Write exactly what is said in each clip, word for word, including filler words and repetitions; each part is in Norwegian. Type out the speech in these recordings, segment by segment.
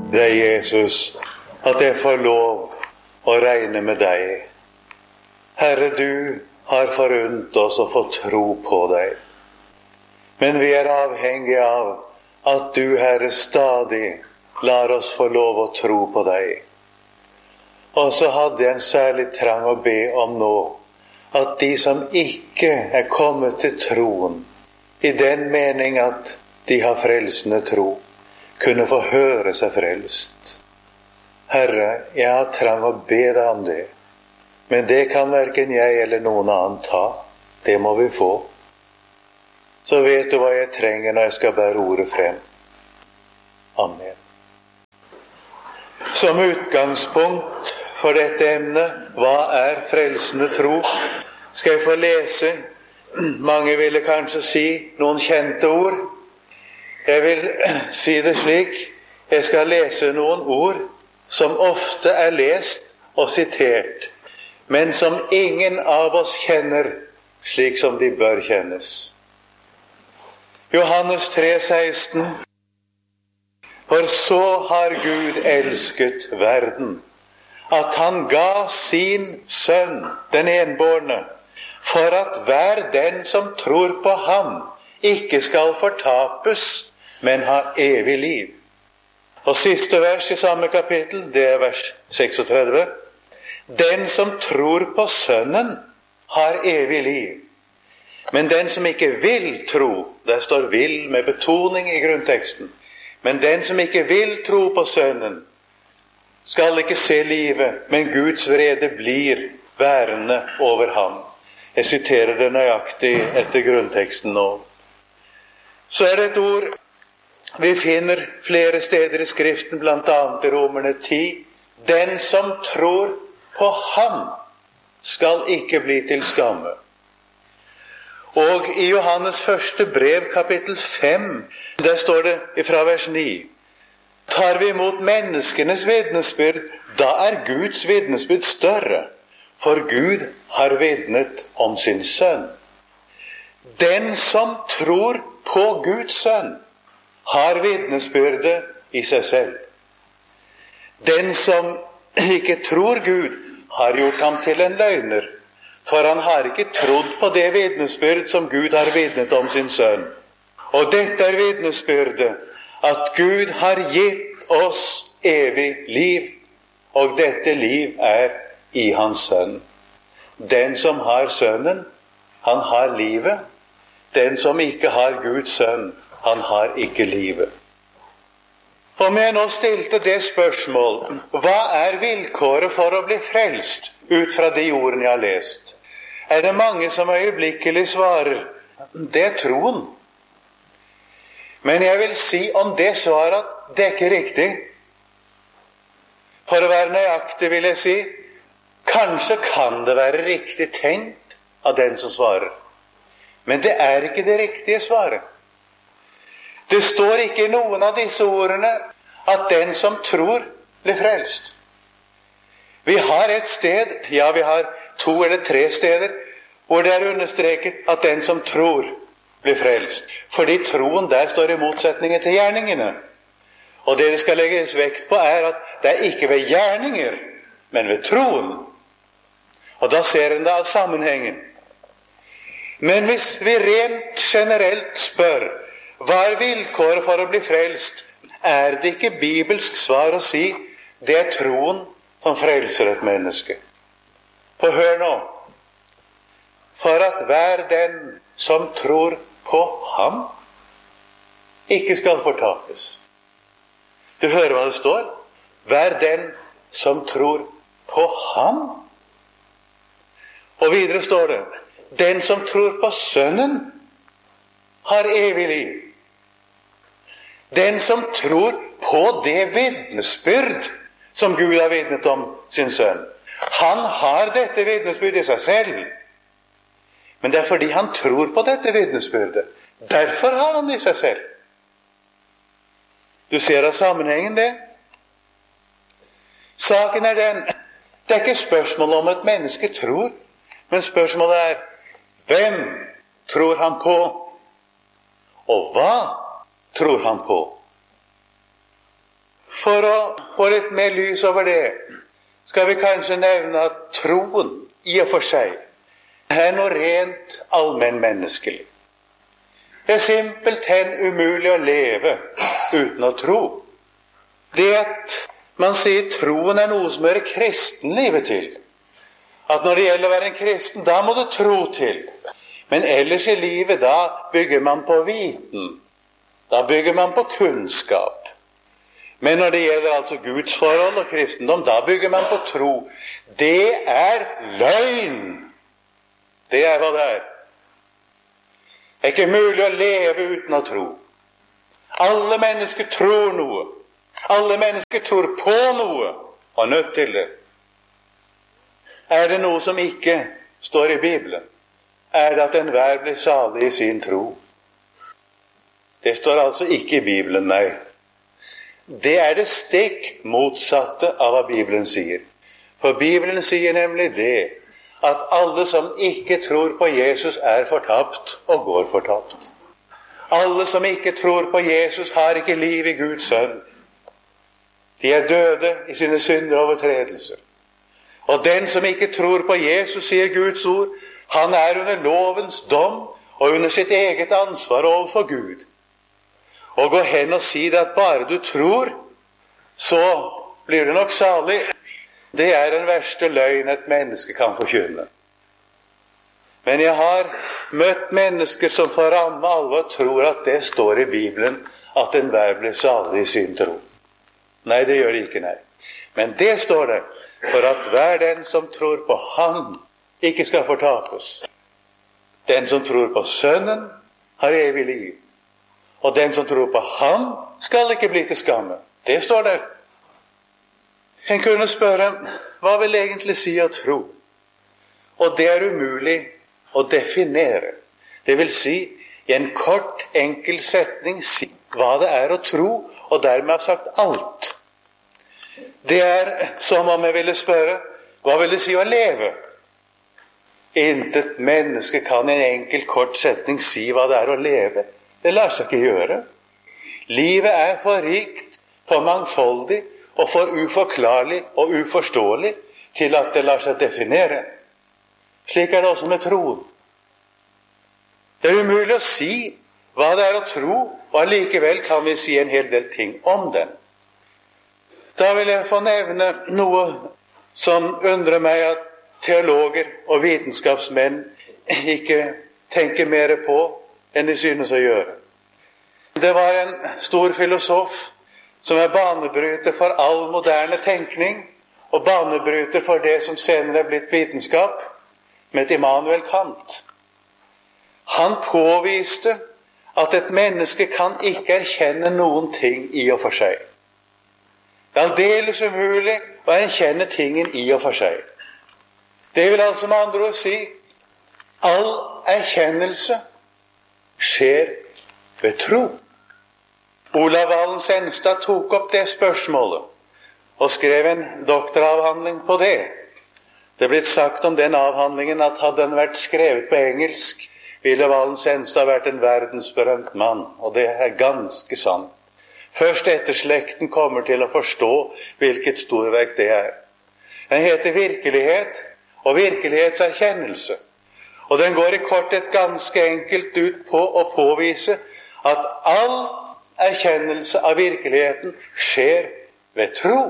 deg, Jesus, at jeg får lov å regne med deg. Herre, du har forunt oss å få tro på deg. Men vi er avhengige av at du, Herre, stadig lar oss få lov å tro på deg. Og så hadde jeg en særlig trang å be om nå, at de som ikke er kommet til troen, i den mening at de har frelsende tro, kunne få høre seg frelst. Herre, jeg har trang å be deg om det, men det kan hverken jeg eller noen annen ta. Det må vi få. Så vet du hva jeg trenger når jeg skal bære ordet frem. Amen. Som utgangspunkt for dette emnet, hva er frelsende tro, skal jeg få lese, mange ville kanskje si noen kjente ord. Jeg vil si det slik, jeg skal lese noen ord som ofte er lest og sitert, men som ingen av oss kjenner slik som de bør kjennes. Johannes tre seksten. For så har Gud elsket verden, at han ga sin sønn, den enbårne, for at hver den som tror på ham, ikke skal fortapes, men ha evig liv. Og siste vers i samme kapittel, det er vers seksogtredve. Den som tror på sønnen, har evig liv. Men den som ikke vil tro, der står vil med betoning i grunnteksten, men den som ikke vil tro på sønnen, skal ikke se livet, men Guds vrede blir værende over ham. Jeg siterer det nøyaktig etter grunnteksten nå. Så er det et ord vi finner flere steder i Skriften, blant annet i Romerne ti. Den som tror på ham skal ikke bli til skamme. Og i Johannes første brev, kapittel fem, der står det fra vers ni. Tar vi imot menneskenes vitnesbyrd, da er Guds vitnesbyrd større, for Gud har vitnet om sin sønn. Den som tror på Guds sønn, har vitnesbyrdet i seg selv. Den som ikke tror Gud, har gjort ham til en løgner, for han har ikke trodd på det vitnesbyrd som Gud har vitnet om sin sønn. Og dette er vitnesbyrdet, at Gud har gitt oss evig liv, og dette liv er i hans sønn. Den som har sønnen, han har livet. Den som ikke har Guds sønn, han har ikke livet. Om jeg nå stilte det spørsmål, hva er vilkåret for å bli frelst, ut fra de ordene jeg har lest? Er det mange som øyeblikkelig svarer, det er troen. Men jeg vil si om det svaret, det er ikke riktig. For å være nøyaktig vil jeg si, kanskje kan det være riktig tenkt av den som svarer. Men det er ikke det riktige svaret. Det står ikke i noen av disse ordene at den som tror blir frelst. Vi har et sted, ja vi har to eller tre steder, hvor det er understreket at den som tror blir frelst. Fordi troen der står i motsetningen til gjerningene. Og det det skal legges vekt på er at det er ikke ved gjerninger, men ved troen. Og da ser en da sammenhengen. Men hvis vi rent generelt spør, hva er vilkåret for å bli frelst, er det ikke bibelsk svar å si, det er troen som frelser et menneske. For hør nå, for at hver den som tror på ham, ikke skal fortapes. Du hører hva det står? Hver den som tror på ham. Og videre står det, den som tror på sønnen, har evig liv. Den som tror på det vitnesbyrd som Gud har vitnet om sin sønn, han har dette vitnesbyrd i seg selv. Men det er fordi han tror på dette vitnesbyrdet. Derfor har han det i seg selv. Du ser av sammenhengen det. Saken er den, det er ikke spørsmål om et menneske tror, men spørsmålet er, hvem tror han på? Og hva tror han på? For For å få litt mer lys over det, skal vi kanskje nevne at troen i og for seg er noe rent allmennmenneskelig. Det er simpelthen umulig å leve uten å tro. Det at man sier troen er noe som hører kristenlivet til, at når det gjelder å være en kristen, da må du tro til. Men ellers i livet, da bygger man på viten. Da bygger man på kunnskap. Men når det gjelder altså Guds forhold og kristendom, da bygger man på tro. Det er løgn. Det er hva det er. Det er ikke mulig å leve uten å tro. Alle mennesker tror noe. Alle mennesker tror på noe og er nødt til det. Er det noe som ikke står i Bibelen, er det at enhver blir salig i sin tro. Det står altså ikke i Bibelen, nei. Det er det stikk motsatte av hva Bibelen sier. For Bibelen sier nemlig det, at alle som ikke tror på Jesus er fortapt og går fortapt. Alle som ikke tror på Jesus har ikke liv i Guds sønn. De er døde i sine synder og overtredelser. Og den som ikke tror på Jesus, sier Guds ord, han er under lovens dom og under sitt eget ansvar overfor Gud. Og gå hen og si det at bare du tror, så blir du nok salig. Det er den verste løgn et menneske kan forkynne. Men jeg har møtt mennesker som for ramme alvor tror at det står i Bibelen at enhver blir salig i sin tro. Nei, det gjør det ikke, nei. Men det står det for at hver den som tror på Han ikke skal fortapes. Den som tror på Sønnen har evig liv. Og den som tror på Han skal ikke bli til skamme. Det står der. En kunne spørre, hva vil egentlig si å tro? Og det er umulig å definere. Det vil si, i en kort, enkel setning, si hva det er å tro, og dermed har sagt alt. Det er som om jeg ville spørre, hva vil det si å leve? Intet menneske kan i en enkel, kort setning si hva det er å leve. Det lar seg ikke gjøre. Livet er for rikt, for mangfoldig, og for uforklarlig og uforståelig til at det lar seg definere. Slik er det også med troen. Det er umulig å si hva det er å tro, og allikevel kan vi si en hel del ting om den. Da vil jeg få nevne noe som undrer meg at teologer og vitenskapsmenn ikke tenker mer på enn de synes å gjøre. Det var en stor filosof som er banebryter for all moderne tenkning, og banebryter for det som senere er blitt vitenskap, med Immanuel Kant. Han påviste at et menneske kan ikke erkjenne noen ting i og for seg. Det er aldeles umulig å erkjenne tingen i og for seg. Det vil altså med andre ord si, all erkjennelse skjer ved tro. Olav Valen Senstad tok opp det spørsmålet og skrev en doktoravhandling på det. Det er blitt sagt om den avhandlingen at hadde den vært skrevet på engelsk, ville Valen Senstad vært en verdensberømt mann, og det er ganske sant. Først etter slekten kommer til å forstå hvilket storverk det er. Den heter virkelighet og virkelighetserkjennelse, og den går i korthet ganske enkelt ut på å påvise at all erkjennelse av virkeligheten skjer ved tro.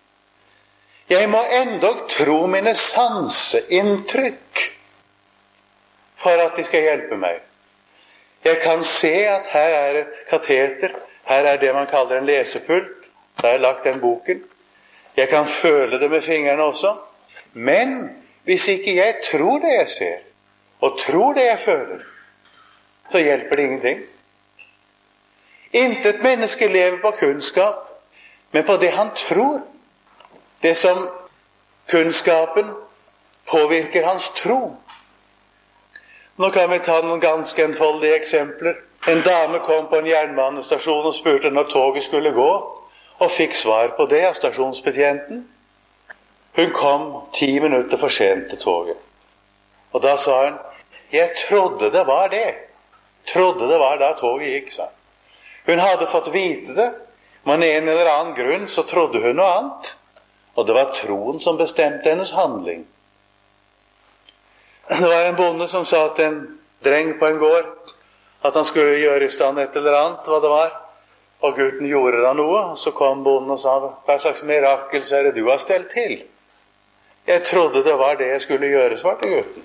Jeg må endog tro mine sanseinntrykk for at de skal hjelpe meg. Jeg kan se at her er et kateter, her er det man kaller en lesepult, der har jeg lagt den boken. Jeg kan føle det med fingrene også. Men hvis ikke jeg tror det jeg ser, og tror det jeg føler, så hjelper det ingenting. Intet menneske lever på kunnskap, men på det han tror. Det som kunnskapen påvirker hans tro. Nå kan vi ta noen ganske enfoldige eksempler. En dame kom på en jernbanestasjon og spurte når toget skulle gå, og fikk svar på det av stasjonsbetjenten. Hun kom ti minutter for sent til toget. Og da sa hun, jeg trodde det var det. Trodde det var da toget gikk, sa hun. Hun hadde fått vite det, Men av en eller annen grunn så trodde hun noe annet. Og det var troen som bestemte hennes handling. Det var en bonde som sa til en dreng på en gård at han skulle gjøre i stand et eller annet, hva det var. Og gutten gjorde da noe, og så kom bonden og sa, hva slags mirakelse er det du har stelt til? Jeg trodde det var det jeg skulle gjøre, svarte gutten.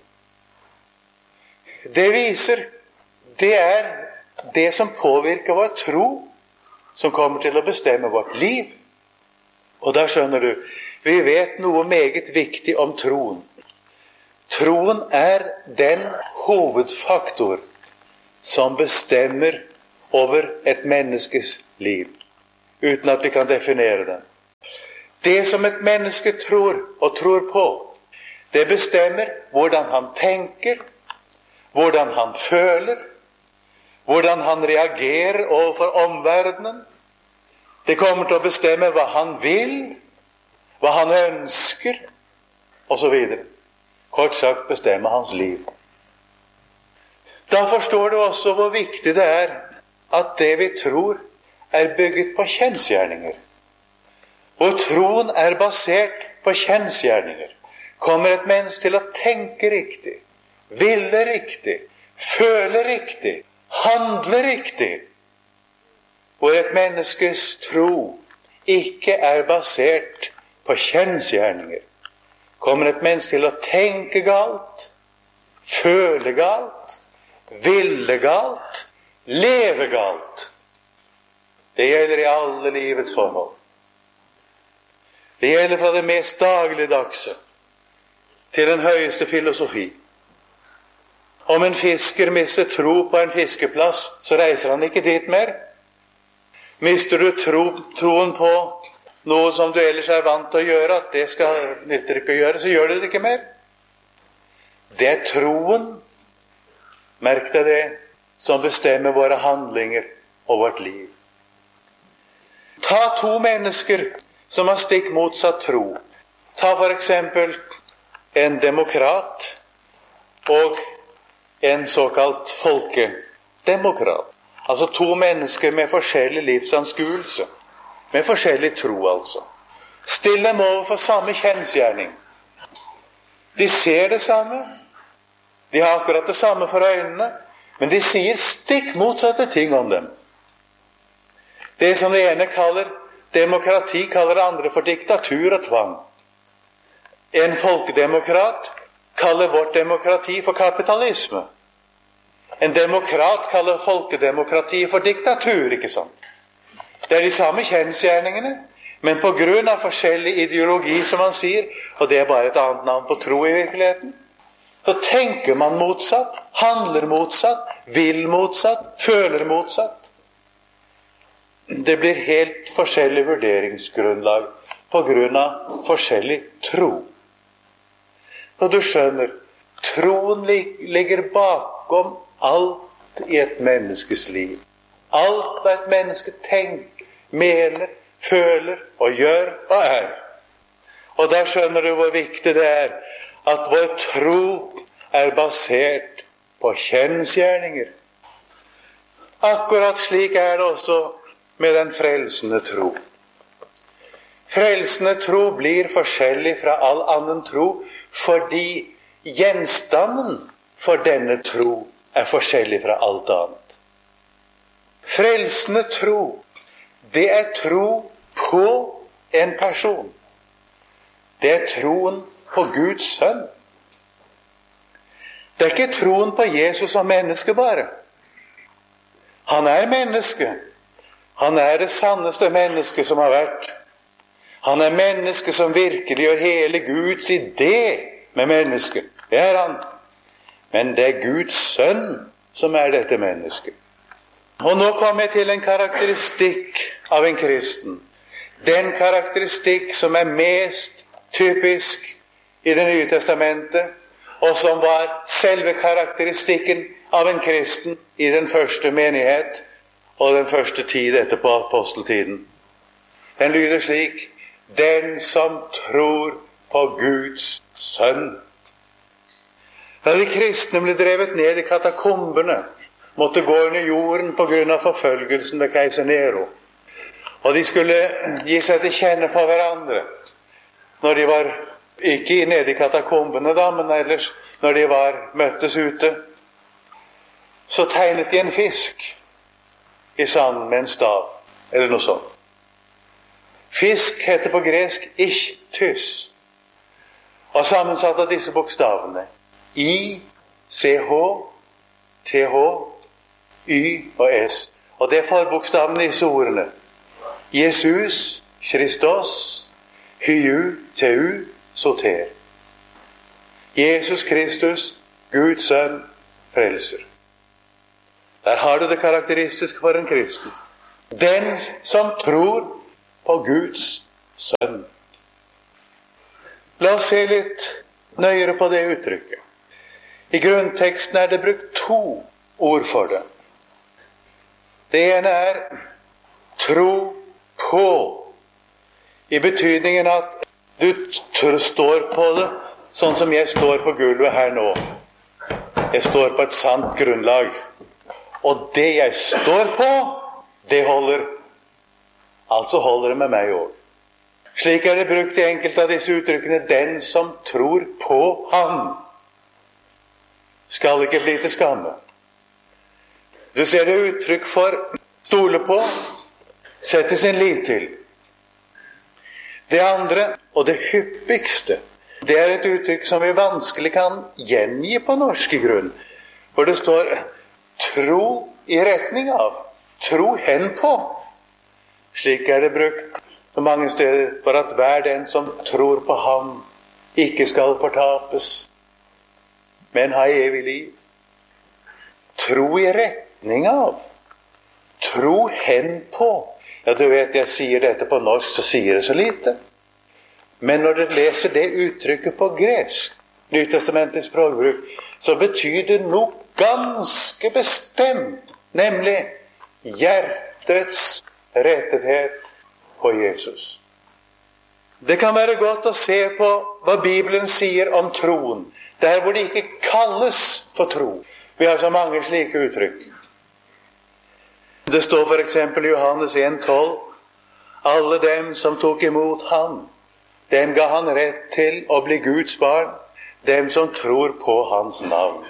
Det viser, det er det som påvirker vår tro, som kommer til å bestemme vårt liv. Og da skjønner du, vi vet noe meget viktig om troen. Troen er den hovedfaktor som bestemmer over et menneskes liv, uten at vi kan definere den. Det som et menneske tror og tror på, det bestemmer hvordan han tenker, hvordan han føler, hvordan han reagerer overfor omverdenen. Det kommer til å bestemme hva han vil, hva han ønsker, og så videre. Kort sagt bestemme hans liv. Da forstår du også hvor viktig det er at det vi tror er bygget på kjensgjerninger. Og troen er basert på kjensgjerninger. Kommer et menneske til å tenke riktig, ville riktig, føle riktig, handle riktig, hvor et menneskes tro ikke er basert på kjensgjerninger, kommer et menneske til å tenke galt, føle galt, ville galt, leve galt. Det gjelder i alle livets forhold. Det gjelder fra det mest dagligdagse til den høyeste filosofi. Om en fisker mister tro på en fiskeplass, så reiser han ikke dit mer. Mister du tro, troen på noe som du ellers er vant til å gjøre, at det skal nytter ikke å gjøre, så gjør du det ikke mer. Det er troen, merk deg det, som bestemmer våre handlinger og vårt liv. Ta to mennesker som har stikk motsatt tro. Ta for eksempel en demokrat og en såkalt folkedemokrat. Altså to mennesker med forskjellig livsanskuelse, med forskjellig tro altså. Still dem over for samme kjensgjerning. De ser det samme, de har akkurat det samme for øynene, men de sier stikk motsatte ting om dem. Det som det ene kaller demokrati, kaller det andre for diktatur og tvang. En folkedemokrat kaller vårt demokrati for kapitalisme. En demokrat kaller folkedemokrati for diktatur, ikke sant? Det er de samme kjensgjerningene, men på grunn av forskjellig ideologi, som man sier, og det er bare et annet navn på tro i virkeligheten, så tenker man motsatt, handler motsatt, vil motsatt, føler motsatt. Det blir helt forskjellig vurderingsgrunnlag på grunn av forskjellig tro. Og du skjønner, troen ligger bakom alt i et menneskes liv. Alt hva et menneske tenker, mener, føler og gjør og er. Og da skjønner du hvor viktig det er at vår tro er basert på kjensgjerninger. Akkurat slik er det også med den frelsende tro. Frelsende tro blir forskjellig fra all annen tro fordi gjenstanden for denne tro er forskjellig fra alt annet. Frelsende tro, det er tro på en person. Det er troen på Guds sønn. Det er ikke troen på Jesus som menneske bare. Han er menneske. Han er det sanneste menneske som har vært. Han er menneske som virkelig gjør hele Guds idé med mennesket. Det er han. Men det er Guds sønn som er dette mennesket. Og nå kommer jeg til en karakteristikk av en kristen. Den karakteristikk som er mest typisk i Det nye testamentet, og som var selve karakteristikken av en kristen i den første menighet og den første tid etterpå aposteltiden. Den lyder slik: den som tror på Guds sønn. Da de kristne ble drevet ned i katakombene, måtte gå under jorden på grunn av forfølgelsen ved keiser Nero. Og de skulle gi seg til kjenne for hverandre når de var, ikke nede i katakombene da, men ellers når de var møttes ute. Så tegnet de en fisk i sanden med en stav, eller noe sånt. Fisk heter på gresk ichtys, og sammensatt av disse bokstavene I, C H, T H, Y og S. Og det er forbokstavene i disse ordene. Jesus, Kristus, Hyu, Teu, Soter. Jesus Kristus, Guds sønn, frelser. Der har du det karakteristiske for en kristen. Den som tror på Guds sønn. La oss se litt nøyere på det uttrykket. I grunnteksten er det brukt to ord for det. Det ene er tro på, i betydningen at du står på det, sånn som jeg står på gulvet her nå. Jeg står på et sant grunnlag. Og det jeg står på, det holder. Altså holder det med meg også. Slik er det brukt i enkelte av disse uttrykkene. Den som tror på ham, skal ikke bli til skamme. Du ser det uttrykk for stole på, sette sin lit til. Det andre, og det hyppigste, det er et uttrykk som vi vanskelig kan gjengi på norsk i grunn. Hvor det står tro i retning av, tro hen på. Slik er det brukt på mange steder for at hver den som tror på ham ikke skal fortapes, men ha evig liv. Tro i retning av, tro hen på. Ja, du vet, jeg sier dette på norsk, så sier det så lite. Men når du leser det uttrykket på gresk, Nytestamentets språkbruk, så betyr det noe ganske bestemt, nemlig hjertets rettethet på Jesus. Det kan være godt å se på hva Bibelen sier om troen, der hvor det ikke kalles for tro. Vi har så mange slike uttrykk. Det står for eksempel i Johannes en tolv, alle dem som tok imot ham, dem ga han rett til å bli Guds barn, dem som tror på hans navn.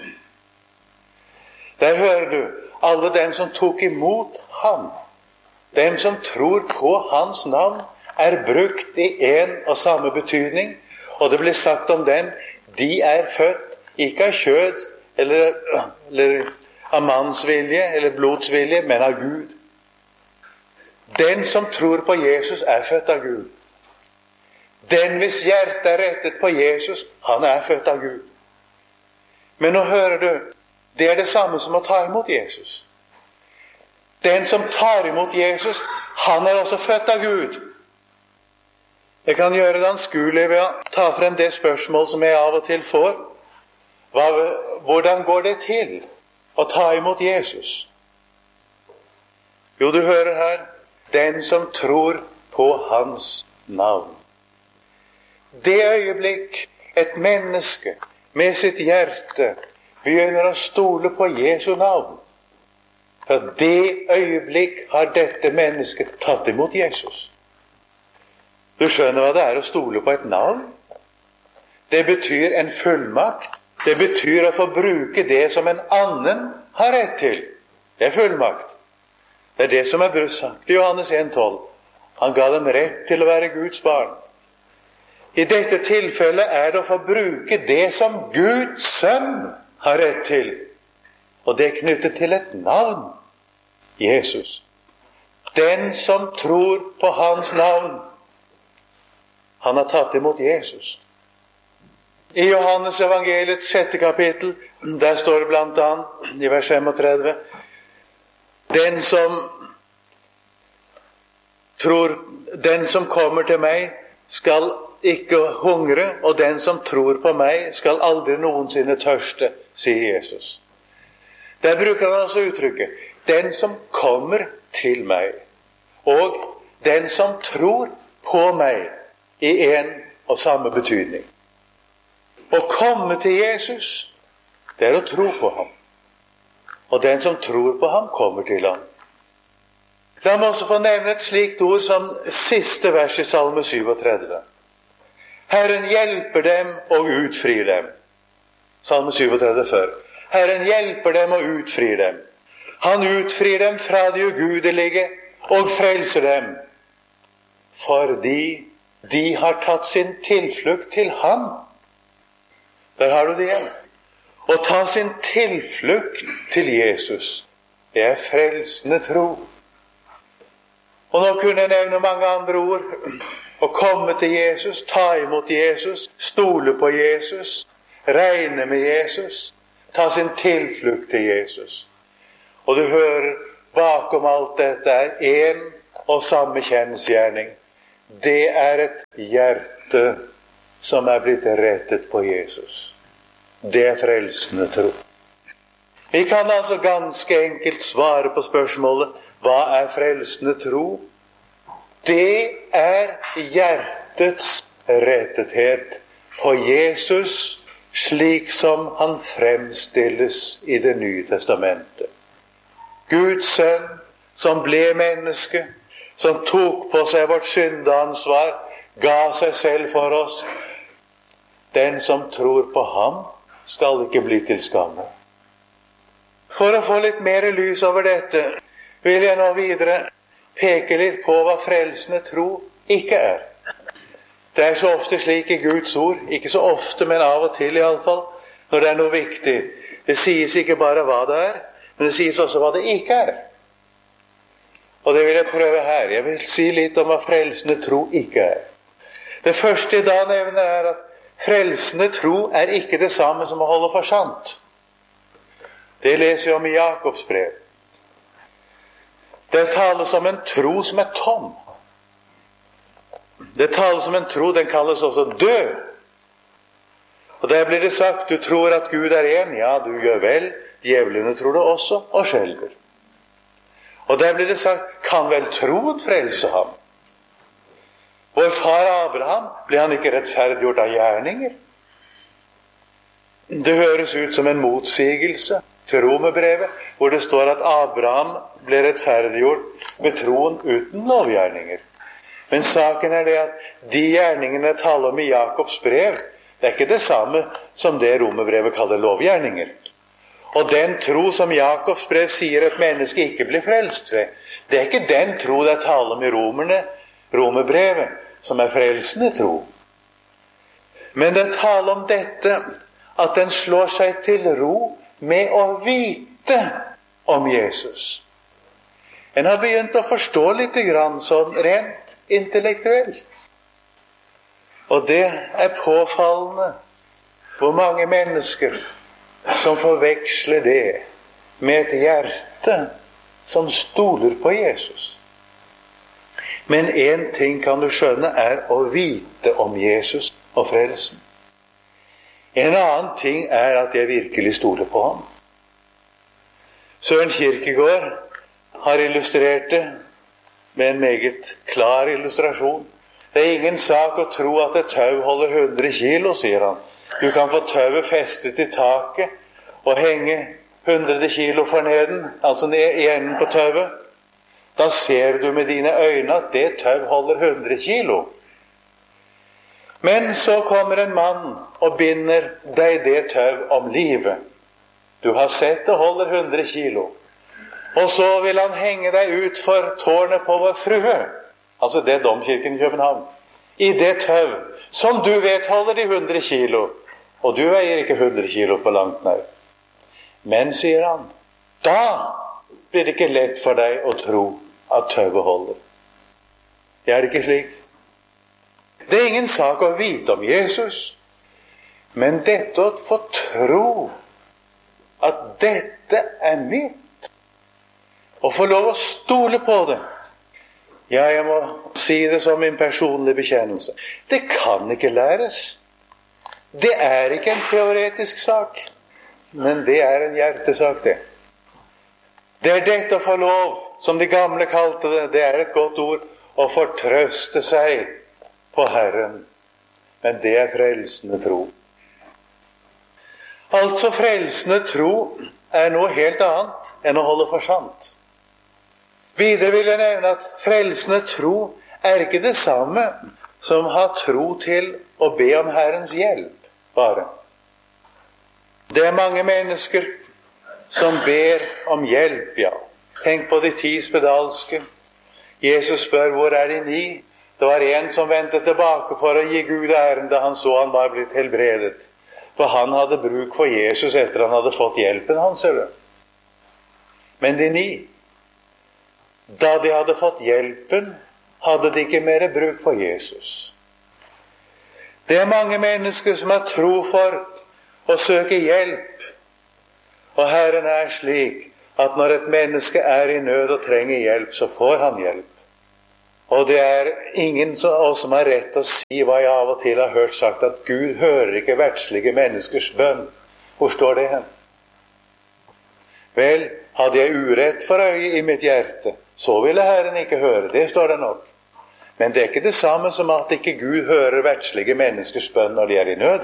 Der hører du, alle dem som tok imot ham, dem som tror på hans navn, er brukt i en og samme betydning, og det blir sagt om dem, de er født ikke av kjød, eller, eller av manns vilje, eller blodsvilje, men av Gud. Den som tror på Jesus er født av Gud. Den hvis hjerte er rettet på Jesus, han er født av Gud. Men nå hører du, det er det samme som å ta imot Jesus. Den som tar imot Jesus, han er også født av Gud. Jeg kan gjøre det anskuelig ved å ta frem det spørsmål som jeg av og til får. Hva, hvordan går det til å ta imot Jesus? Jo, du hører her, den som tror på hans navn. Det øyeblikk et menneske med sitt hjerte begynner å stole på Jesu navn, fra det øyeblikk har dette mennesket tatt imot Jesus. Du skjønner hva det er å stole på et navn? Det betyr en fullmakt. Det betyr å få bruke det som en annen har rett til. Det er fullmakt. Det er det som er sagt i Johannes en tolv. Han ga dem rett til å være Guds barn. I dette tilfellet er det å få bruke det som Guds sønn har rett til. Og det er knyttet til et navn. Jesus. Den som tror på hans navn, han har tatt imot Jesus. I Johannes evangeliets sjette kapittel, der står det blant annet, i vers femogtredve, den som tror, den som kommer til meg, skal ikke hungre, og den som tror på meg, skal aldri noensinne tørste, sier Jesus. Der bruker han altså uttrykket, den som kommer til meg, og den som tror på meg, i en og samme betydning. Å komme til Jesus, det er å tro på ham. Og den som tror på ham, kommer til ham. La meg også få nevne et slikt ord som siste vers i Salme syvogtredve. Herren hjelper dem og utfrir dem. Salme syvogtredve før. Herren hjelper dem og utfrir dem. Han utfrir dem fra det ugudelige og frelser dem, fordi de har tatt sin tilflukt til ham. Der har du det igjen. Å ta sin tilflukt til Jesus, det er frelsende tro. Og nå kunne jeg nevne mange andre ord. Å komme til Jesus, ta imot Jesus, stole på Jesus, regne med Jesus, ta sin tilflukt til Jesus. Og du hører, bakom alt dette er en og samme kjensgjerning. Det er et hjerte som er blitt rettet på Jesus. Det er frelsende tro. Vi kan altså ganske enkelt svare på spørsmålet: hva er frelsende tro? Det er hjertets rettethet på Jesus, slik som han fremstilles i Det nye testamentet. Guds sønn, som ble menneske, som tok på seg vårt syndeansvar, ga seg selv for oss. Den som tror på ham, skal ikke bli til skamme. For å få litt mer lys over dette, vil jeg nå videre peke litt på hva frelsende tro ikke er. Det er så ofte slik i Guds ord, ikke så ofte, men av og til i alle fall, når det er noe viktig. Det sies ikke bare hva det er, men det sies også hva det ikke er. Og det vil jeg prøve her. Jeg vil si litt om hva frelsende tro ikke er. Det første jeg da nevner er at frelsende tro er ikke det samme som å holde for sant. Det leser vi om i Jakobs brev. Det tales om en tro som er tom. Det tales om en tro, den kalles også død. Og der blir det sagt, du tror at Gud er en, ja, du gjør vel, djevlene tror det også, og skjelver. Og der blir det sagt, kan vel troen frelse ham? Vår far Abraham, ble han ikke rettferdiggjort av gjerninger? Det høres ut som en motsigelse til Romerbrevet, hvor det står at Abraham ble rettferdiggjort ved troen uten lovgjerninger. Men saken er det at de gjerningene taler om i Jakobs brev, det er ikke det samme som det Romerbrevet kaller lovgjerninger. Og den tro som Jakobs brev sier et menneske ikke blir frelst ved, det er ikke den tro det taler om i Romerne, Romerbrevet, som er frelsende tro. Men det taler om dette, at den slår seg til ro med å vite om Jesus. En har begynt å forstå litt grann sånn rent intellektuelt. Og det er påfallende hvor mange mennesker som forveksler det med et hjerte som stoler på Jesus. Men en ting kan du skjønne er å vite om Jesus og frelsen. En annen ting er at jeg virkelig stoler på ham. Søren Kierkegaard har illustrert det med en meget klar illustrasjon. Det er ingen sak å tro at et tau holder hundre kilo, sier han. Du kan få tauet festet i taket og henge hundre kilo for neden, altså ned i enden på tauet. Da ser du med dine øyne at det tau holder hundre kilo. Men så kommer en mann og binder deg det tau om livet. Du har sett det holder hundre kilo. Og så vil han henge deg ut for tårnet på Vår Frue, altså det domkirken i København, i det tau, som du vet holder de hundre kilo, og du veier ikke hundre kilo på langt nær. Men, sier han, da blir det ikke lett for deg å tro at tauet holder. Det er det ikke slik. Det er ingen sak å vite om Jesus, men dette å få tro at dette er mitt, og få lov å stole på det. Ja, jeg må si det som min personlige bekjennelse. Det kan ikke læres. Det er ikke en teoretisk sak, men det er en hjertesak, det. Det er dette å få lov, som de gamle kalte det, det er et godt ord, å fortrøste seg på Herren. Men det er frelsende tro. Altså, frelsende tro er noe helt annet enn å holde for sant. Videre vil jeg nevne at frelsende tro er ikke det samme som å ha tro til å be om Herrens hjelp, bare. Det er mange mennesker som ber om hjelp, ja. Tenk på de ti spedalske. Jesus spør, hvor er de ni? Det var en som ventet tilbake for å gi Gud æren da han så han var blitt helbredet. For han hadde bruk for Jesus etter han hadde fått hjelpen hans, eller? Men de ni, da de hadde fått hjelpen, hadde de ikke mer bruk for Jesus. Det er mange mennesker som har tro for å søke hjelp. Og Herren er slik at når et menneske er i nød og trenger hjelp, så får han hjelp. Og det er ingen av oss som har rett til å si hva jeg av og til har hørt sagt, at Gud hører ikke verdslige menneskers bønn. Hvor står det hen? Vel, hadde jeg urett for øye i mitt hjerte, så ville Herren ikke høre. Det står det nok. Men det er ikke det samme som at ikke Gud hører verdslige menneskers bønn når de er i nød.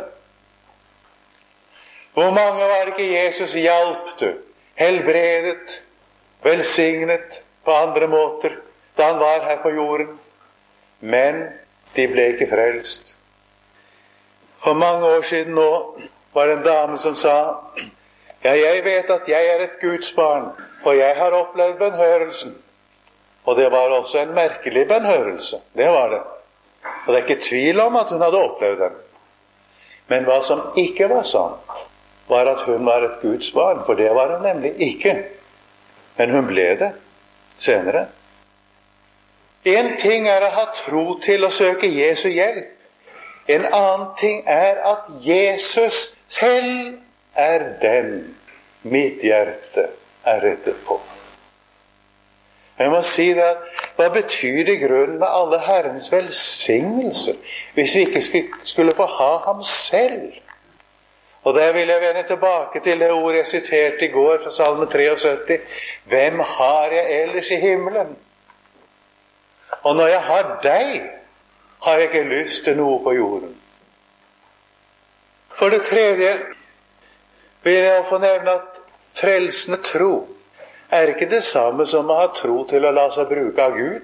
Hvor mange var det ikke Jesus hjalp du? Helbredet, velsignet på andre måter, da han var her på jorden. Men de ble ikke frelst. For mange år siden nå var det en dame som sa, ja, jeg vet at jeg er et Guds barn, for jeg har opplevd bønnhørelsen. Og det var også en merkelig bønnhørelse. Det var det. Og det er ikke tvil om at hun hadde opplevd den. Men hva som ikke var sant, var at hun var et Guds barn, for det var hun nemlig ikke. Men hun ble det senere. En ting er å ha tro til å søke Jesu hjelp. En annen ting er at Jesus selv er den mitt hjerte er rettet på. Jeg må si det, hva betyr det i grunnen med alle Herrens velsignelser, hvis vi ikke skulle få ha ham selv? Og der vil jeg vende tilbake til det ordet jeg siterte i går fra Salme syttitre. Hvem har jeg ellers i himmelen? Og når jeg har deg, har jeg ikke lyst til noe på jorden. For det tredje vil jeg få nevne at frelsende tro er ikke det samme som å ha tro til å la seg bruke av Gud.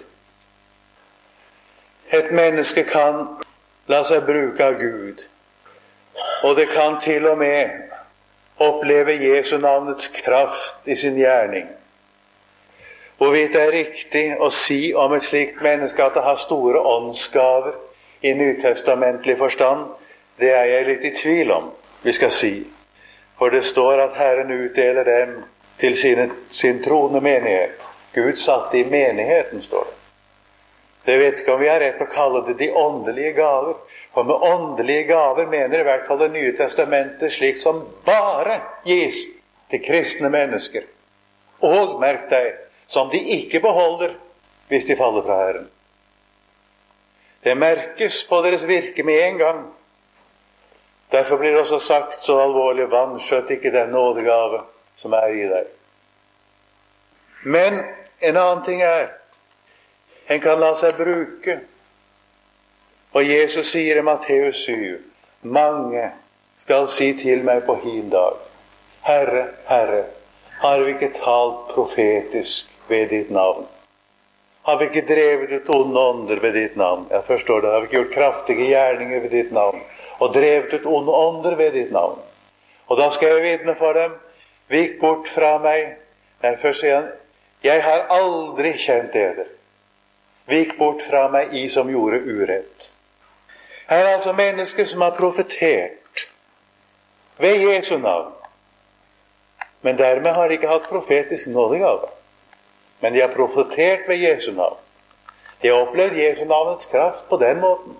Et menneske kan la seg bruke av Gud, og det kan til og med oppleve Jesu navnets kraft i sin gjerning. Hvorvidt det er riktig å si om et slikt menneske at det har store åndsgaver i nytestamentlig forstand, det er jeg litt i tvil om, vi skal si. For det står at Herren utdeler dem til sine, sin troende menighet. Gud satt i menigheten, står det. Det vet ikke om vi har rett å kalle det de åndelige gaver. For med åndelige gaver mener i hvert fall det nye testamentet slik som bare gis til kristne mennesker. Og, merk deg, som de ikke beholder hvis de faller fra Herren. Det merkes på deres virke med en gang. Derfor blir det også sagt så alvorlig, vanskjøtt ikke den nådegave som er i deg. Men en annen ting er, en kan la seg bruke. Og Jesus sier i Matteus syv, mange skal si til meg på hin dag, Herre, Herre, har vi ikke talt profetisk ved ditt navn? Har vi ikke drevet ut onde ånder ved ditt navn? Jeg forstår det. Har vi ikke gjort kraftige gjerninger ved ditt navn? Og drevet ut onde ånder ved ditt navn? Og da skal jeg vitne for dem, vik bort fra meg. Nei, først sier han, jeg har aldri kjent dere. Vik bort fra meg, I som gjorde urett. Her er altså mennesker som har profetert ved Jesu navn. Men dermed har de ikke hatt profetisk nådegave. Men de har profetert ved Jesu navn. De har opplevd Jesu navnets kraft på den måten.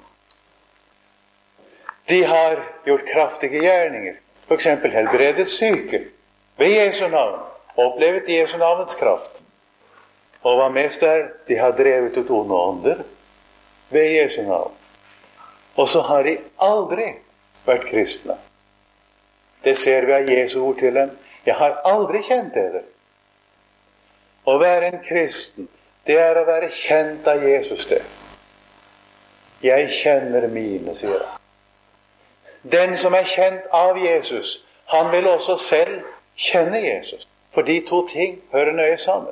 De har gjort kraftige gjerninger. For eksempel helbredet syke ved Jesu navn. Opplevd Jesu navnets kraft. Og hva mest er, de har drevet ut onde ånder ved Jesu navn. Og så har de aldri vært kristne. Det ser vi av Jesu ord til dem. Jeg har aldri kjent dere. Å være en kristen, det er å være kjent av Jesus det. Jeg kjenner mine, sier han. Den som er kjent av Jesus, han vil også selv kjenne Jesus. For de to ting hører nøye sammen.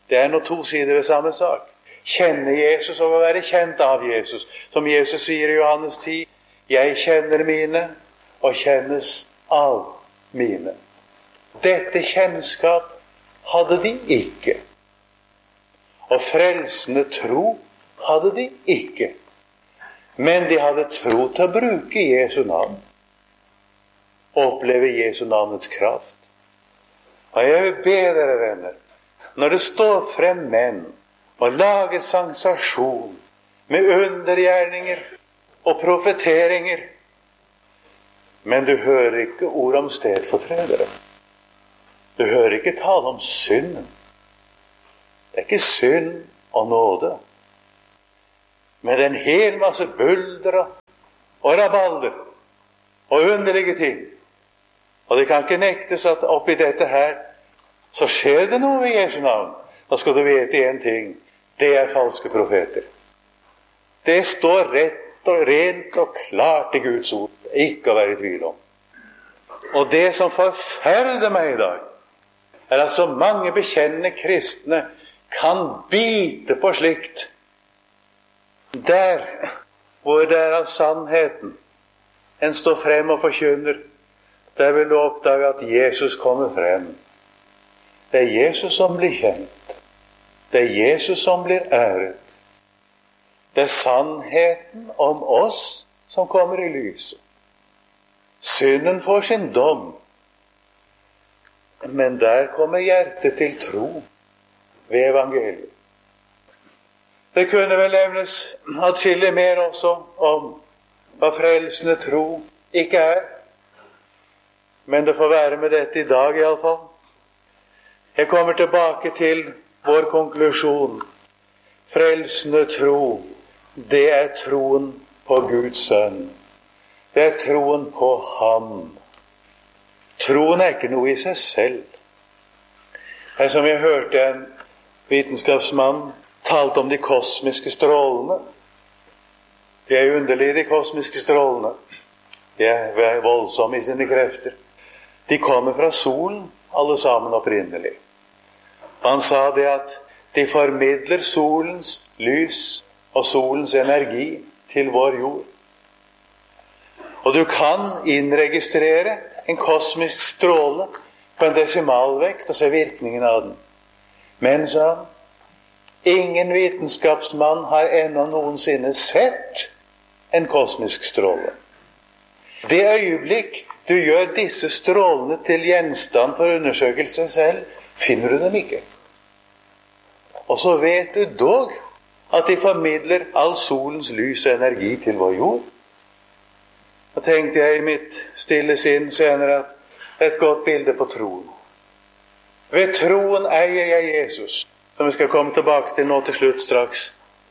Det er nå to sider ved samme sak. Kjenne Jesus og å være kjent av Jesus. Som Jesus sier i Johannes ti, jeg kjenner mine og kjennes av mine. Dette kjennskap hadde de ikke. Og frelsende tro hadde de ikke. Men de hadde tro til å bruke Jesu navn. Oppleve Jesu navnets kraft. Og jeg vil be dere, venner, når det står frem menn og lager sensasjon med undergjerninger og profeteringer, men du hører ikke ord om stedfortredere. Du hører ikke tale om synden. Det er ikke synd og nåde, men en hel masse bulder og rabalder og underlige ting. Og det kan ikke nektes at oppi dette her så skjer det noe ved Jesu navn. Da skal du vite en ting. Det er falske profeter. Det står rett og rent og klart i Guds ord. Ikke å være i tvil om. Og det som forferder meg i dag, er at så mange bekjennende kristne kan bite på slikt. Der hvor det er av sannheten en står frem og forkynner, der vil du oppdage at Jesus kommer frem. Det er Jesus som blir kjent. Det er Jesus som blir æret. Det er sannheten om oss som kommer i lyset. Synden får sin dom. Men der kommer hjertet til tro ved evangeliet. Det kunne vel nevnes atskillig mer også om hva frelsende tro ikke er. Men det får være med dette i dag i alle fall. Jeg kommer tilbake til vår konklusjon. Frelsende tro, det er troen på Guds sønn. Det er troen på ham. Troen er ikke noe i seg selv. Det er som jeg hørte en vitenskapsmann talte om de kosmiske strålene. De er underlige, de kosmiske strålene. De er voldsomme i sine krefter. De kommer fra solen, alle sammen opprinnelig. Han sa det at de formidler solens lys og solens energi til vår jord. Og du kan innregistrere en kosmisk stråle på en desimalvekt og se virkningen av den. Men, sa han, ingen vitenskapsmann har ennå noensinne sett en kosmisk stråle. Det øyeblikk du gjør disse strålene til gjenstand for undersøkelse selv, finner du dem ikke. Og så vet du dog at de formidler all solens lys og energi til vår jord. Da tenkte jeg i mitt stille sinn senere at et godt bilde på troen. Ved troen eier jeg Jesus, som vi skal komme tilbake til nå til slutt straks.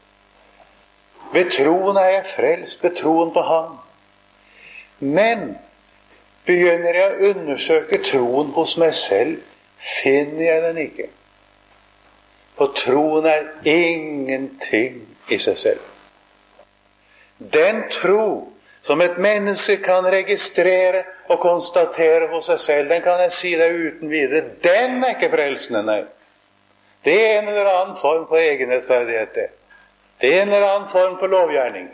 Ved troen er jeg frelst, ved troen på ham. Men begynner jeg å undersøke troen hos meg selv, finner jeg den ikke. For troen er ingenting i seg selv. Den tro som et menneske kan registrere og konstatere hos seg selv, den kan jeg si deg uten videre, den er ikke frelsende, nei. Det er en eller annen form for egenrettferdighet, det. Det er en eller annen form for lovgjerning.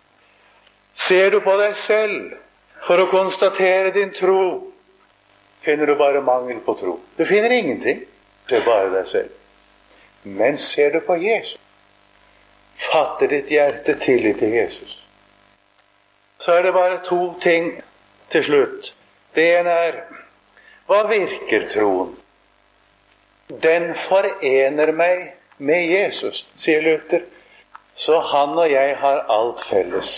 Ser du på deg selv for å konstatere din tro, finner du bare mangel på tro. Du finner ingenting. Se bare deg selv. Men ser du på Jesus, fatter ditt hjerte tillit til Jesus, så er det bare to ting til slutt. Det ene er, hva virker troen? Den forener meg med Jesus, sier Luther, så han og jeg har alt felles.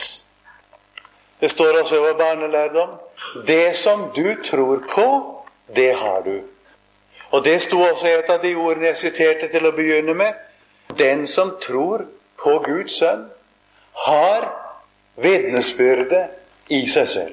Det står også i vår barnelærdom, det som du tror på, det har du. Og det sto også et av de ordene jeg siterte til å begynne med. Den som tror på Guds sønn, har vitnesbyrde i seg selv.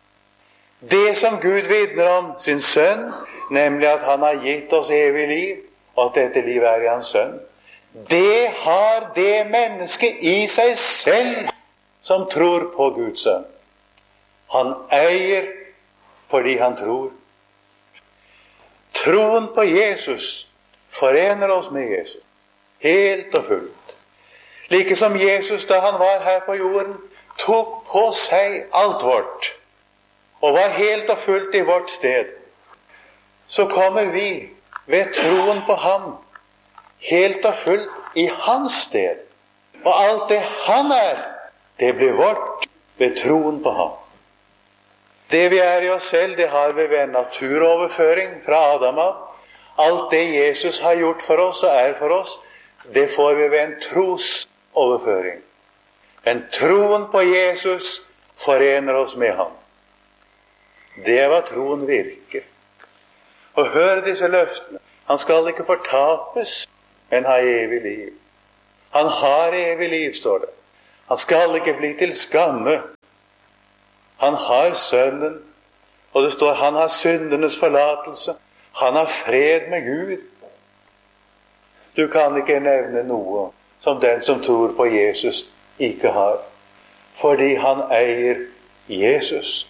Det som Gud vitner om sin sønn, nemlig at han har gitt oss evig liv, og at dette liv er i hans sønn, det har det mennesket i seg selv som tror på Guds sønn. Han eier fordi han tror. Troen på Jesus forener oss med Jesus, helt og fullt. Like som Jesus, da han var her på jorden, tok på seg alt vårt, og var helt og fullt i vårt sted, så kommer vi ved troen på ham, helt og fullt i hans sted. Og alt det han er, det blir vårt ved troen på ham. Det vi er i oss selv, det har vi ved en naturoverføring fra Adam av. Alt det Jesus har gjort for oss og er for oss, det får vi ved en trosoverføring. Men troen på Jesus forener oss med ham. Det er hva troen virker. Og hør disse løftene. Han skal ikke fortapes, men ha evig liv. Han har evig liv, står det. Han skal ikke bli til skamme. Han har sønnen, og det står han har syndenes forlatelse. Han har fred med Gud. Du kan ikke nevne noe som den som tror på Jesus ikke har, fordi han eier Jesus.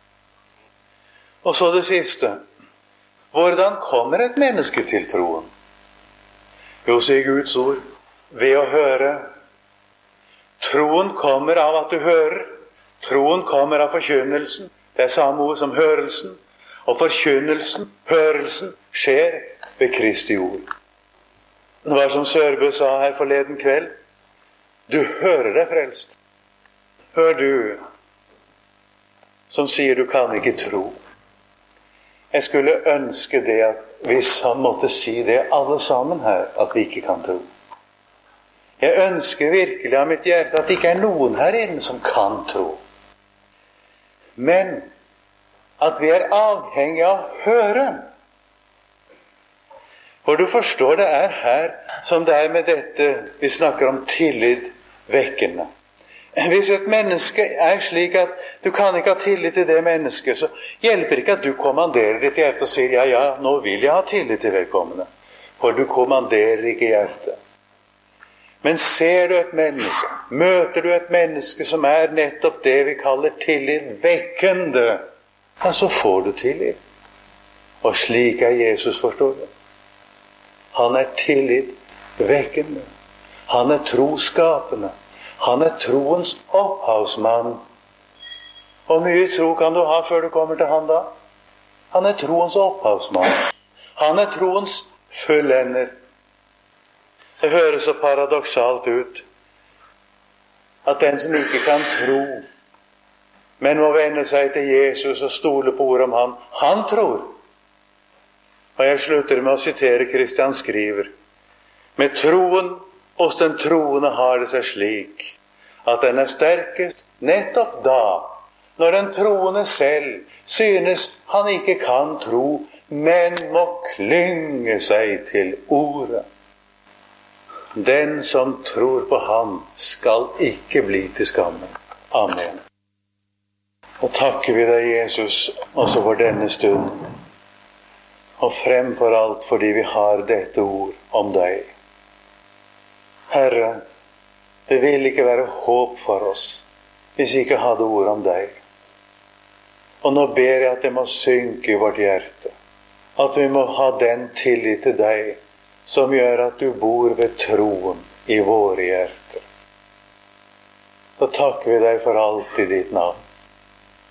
Og så det siste. Hvordan kommer et menneske til troen? Jo, sier Guds ord, ved å høre. Troen kommer av at du hører. Troen kommer av forkynnelsen. Det er samme ord som hørelsen. Og forkynnelsen, hørelsen, skjer ved Kristi ord. Det var som Sørbø sa her forleden kveld. Du hører deg frelst. Hør du, som sier du kan ikke tro. Jeg skulle ønske det at hvis han måtte si det alle sammen her, at vi ikke kan tro. Jeg ønsker virkelig av mitt hjerte at det ikke er noen her inne som kan tro. Men at vi er avhengige av å høre. For du forstår, det er her som det er med dette vi snakker om tillit vekkende. Hvis et menneske er slik at du kan ikke ha tillit til det mennesket, så hjelper ikke at du kommanderer ditt hjerte og sier, ja, ja, nå vil jeg ha tillit til vedkommende. For du kommanderer ikke hjertet. Men ser du et menneske, møter du et menneske som er nettopp det vi kaller tillit vekkende, ja, så får du tillit. Og slik er Jesus, forstår du. Han er tillit vekkende. Han er troskapende. Han er troens opphavsmann. Hvor mye tro kan du ha før du kommer til han da? Han er troens opphavsmann. Han er troens fullender. Det høres så paradoksalt ut at den som ikke kan tro, men må vende seg til Jesus og stole på ord om han, han tror. Og jeg slutter med å sitere Kristian Skriver. Med troen hos den troende har det seg slik at den er sterkest nettopp da, når den troende selv synes han ikke kan tro, men må klynge seg til ordet. Den som tror på ham skal ikke bli til skamme. Amen. Og takker vi deg, Jesus, også for denne stund, og fremfor alt fordi vi har dette ord om deg. Herre, det vil ikke være håp for oss hvis vi ikke hadde ord om deg. Og nå ber jeg at det må synke i vårt hjerte, at vi må ha den tillit til deg som gjør at du bor ved troen i våre hjerter. Så takker vi deg for alt i ditt navn.